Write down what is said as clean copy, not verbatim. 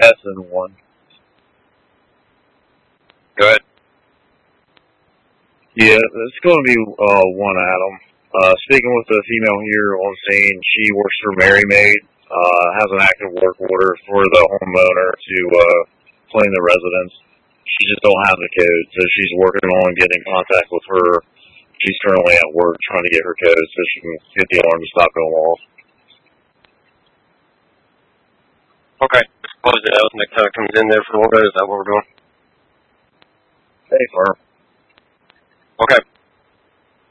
SN1. Go ahead. Yeah, it's going to be one Adam. Speaking with the female here on scene, she works for Mary Maid, has an active work order for the homeowner to clean the residence. She just don't have the code, so she's working on getting in contact with her. She's currently at work trying to get her code so she can get the alarm to stop going off. Okay. Close it out. Next time it comes in there for a little bit, is that what we're doing? Hey, firm. Okay.